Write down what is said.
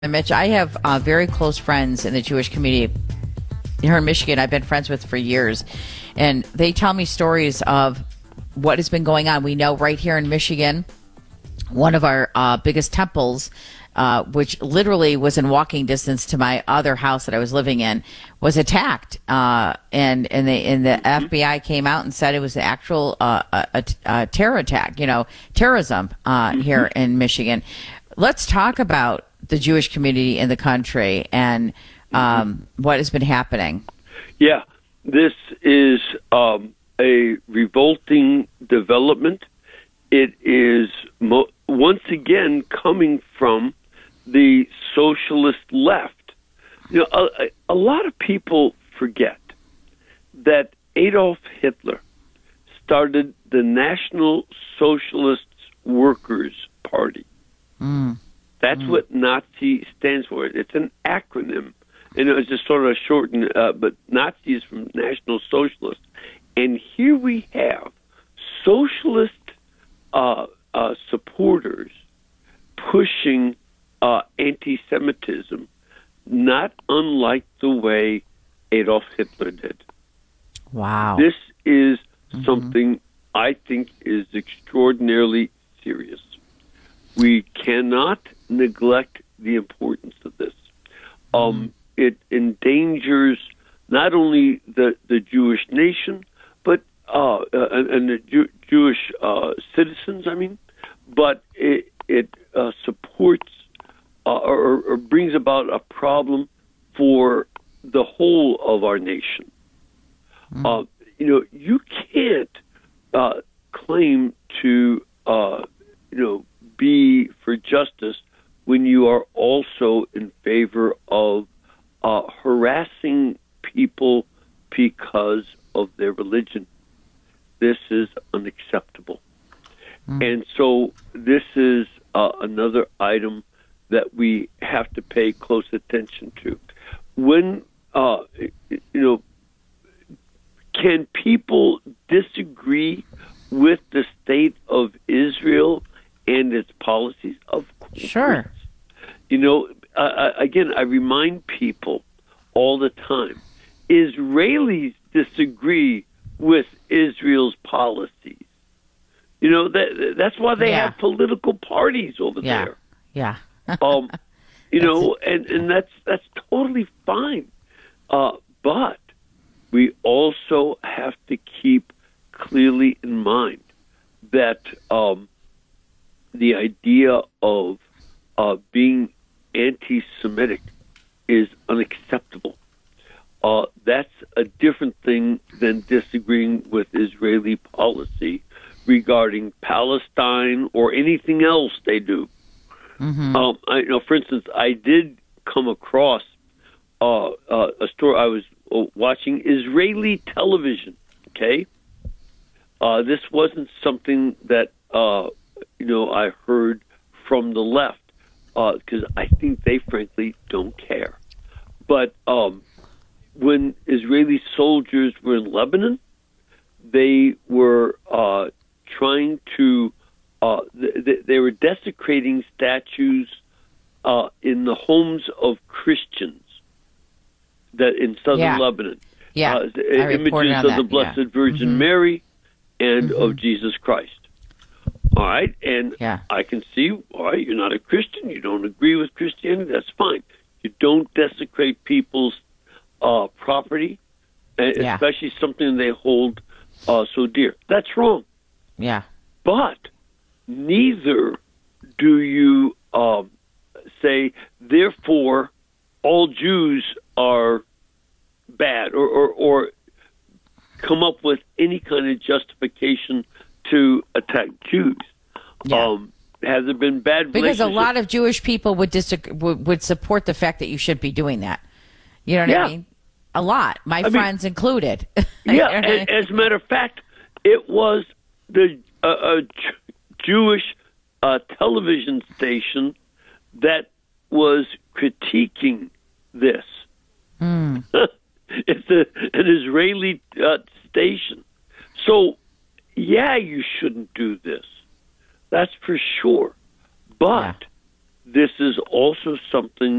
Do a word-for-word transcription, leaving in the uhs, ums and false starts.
Mitch, I have uh, very close friends in the Jewish community here in Michigan. I've been friends with for years, and they tell me stories of what has been going on. We know right here in Michigan, one of our uh, biggest temples, uh, which literally was in walking distance to my other house that I was living in, was attacked. Uh, and and the, and the F B I came out and said it was an actual uh, a, a terror attack, you know, terrorism uh, here in Michigan. Let's talk about the Jewish community in the country and um, what has been happening. Yeah, this is um, a revolting development. It is mo- once again coming from the socialist left. You know, a, a lot of people forget that Adolf Hitler started the National Socialist Workers' Party. Mm. That's mm. what Nazi stands for. It's an acronym. And it was just sort of a shortened, uh, but Nazi is from National Socialist. And here we have socialist uh, uh, supporters pushing uh, anti-Semitism, not unlike the way Adolf Hitler did. Wow. This is mm-hmm. something I think is extraordinarily serious. We cannot neglect the importance of this. Um, it endangers not only the, the Jewish nation, but uh, uh, and the Jew- Jewish uh, citizens. I mean, but it it uh, supports uh, or, or brings about a problem for the whole of our nation. Mm. Uh, you know, you can't uh, claim to uh, you know be for justice when you are also in favor of uh, harassing people because of their religion. This is unacceptable. Mm. And so this is uh, another item that we have to pay close attention to. When, uh, you know, can people disagree with the state of Israel and its policies? Of course. Sure. You know, uh, again, I remind people all the time, Israelis disagree with Israel's policies. You know, that that's why they yeah. have political parties over yeah. there. Yeah. um, you know, and, and that's that's totally fine. Uh, but we also have to keep clearly in mind that um, the idea of uh, being anti-Semitic is unacceptable. Uh, that's a different thing than disagreeing with Israeli policy regarding Palestine or anything else they do. Mm-hmm. Um, I, you know, for instance, I did come across uh, uh, a story. I was uh, watching Israeli television. Okay, uh, this wasn't something that uh, you know I heard from the left because uh, I think they frankly don't care. But um, when Israeli soldiers were in Lebanon, they were uh, trying to, uh, th- they were desecrating statues uh, in the homes of Christians that in southern yeah. Lebanon. Yeah, uh, images of that. the Blessed yeah. Virgin mm-hmm. Mary and mm-hmm. of Jesus Christ. All right, and yeah. I can see, all right, you're not a Christian, you don't agree with Christianity, that's fine. You don't desecrate people's uh, property, yeah. especially something they hold uh, so dear. That's wrong. Yeah. But neither do you um, say, therefore, all Jews are bad, or, or, or come up with any kind of justification to attack Jews. Yeah. Um, has there been bad because a lot of Jewish people would, disagree, would would support the fact that you should be doing that. You know what yeah. I mean? A lot, my I friends mean, included. Yeah, and, as a matter of fact, it was the uh, uh, Jewish uh, television station that was critiquing this. Mm. It's a, an Israeli uh, station. So, yeah, you shouldn't do this. That's for sure. But this is also something